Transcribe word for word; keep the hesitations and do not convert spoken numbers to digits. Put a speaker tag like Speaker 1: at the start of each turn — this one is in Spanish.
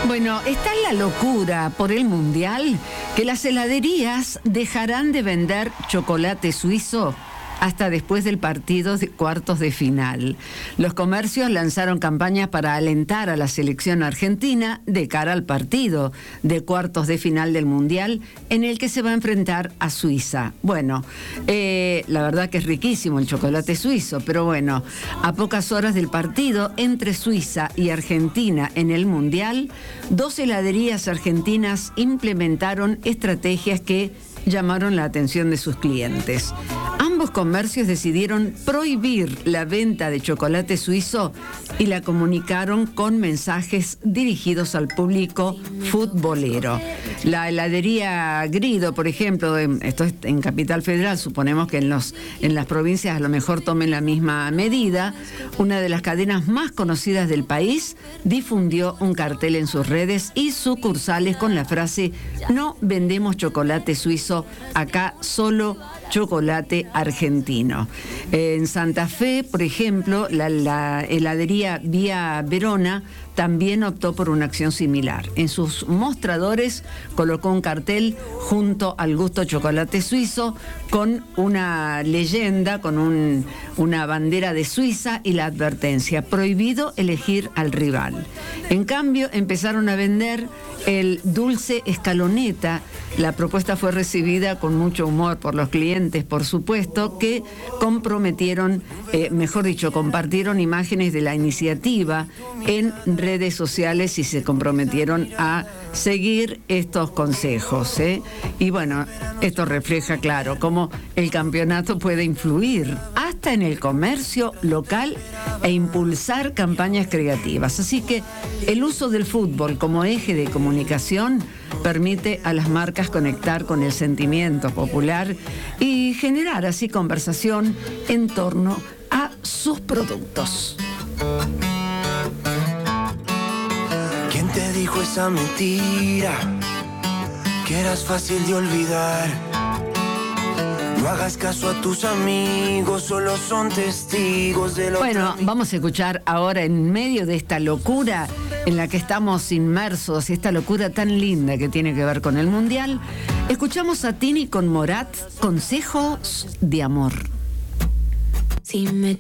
Speaker 1: Bueno, está la locura por el Mundial que las heladerías dejarán de vender chocolate suizo hasta después del partido de cuartos de final. Los comercios lanzaron campañas para alentar a la selección argentina de cara al partido de cuartos de final del Mundial en el que se va a enfrentar a Suiza. Bueno, eh, la verdad que es riquísimo el chocolate suizo, pero bueno, a pocas horas del partido entre Suiza y Argentina en el Mundial, dos heladerías argentinas implementaron estrategias que llamaron la atención de sus clientes. Ambos comercios decidieron prohibir la venta de chocolate suizo y la comunicaron con mensajes dirigidos al público futbolero. La heladería Grido, por ejemplo, en, esto es en Capital Federal, suponemos que en, los, en las provincias a lo mejor tomen la misma medida, una de las cadenas más conocidas del país, difundió un cartel en sus redes y sucursales con la frase: "No vendemos chocolate suizo, acá solo chocolate argentino". En Santa Fe, por ejemplo, la, la heladería Vía Verona también optó por una acción similar. En sus mostradores colocó un cartel junto al Gusto chocolate suizo con una leyenda, con un, una bandera de Suiza y la advertencia: prohibido elegir al rival. En cambio, empezaron a vender el dulce escaloneta. La propuesta fue recibida con mucho humor por los clientes, por supuesto, que comprometieron, eh, mejor dicho, compartieron imágenes de la iniciativa en redes sociales y se comprometieron a seguir estos consejos, ¿eh? Y bueno, esto refleja, claro, cómo el campeonato puede influir hasta en el comercio local e impulsar campañas creativas. Así que el uso del fútbol como eje de comunicación permite a las marcas conectar con el sentimiento popular y generar así conversación en torno a sus productos.
Speaker 2: ¿Quién te dijo esa mentira? Que eras fácil de olvidar. No hagas caso a tus amigos, solo son testigos de lo
Speaker 1: Bueno,
Speaker 2: que...
Speaker 1: vamos a escuchar ahora, en medio de esta locura en la que estamos inmersos, esta locura tan linda que tiene que ver con el Mundial, escuchamos a Tini con Morat, Consejos de Amor.
Speaker 3: Si me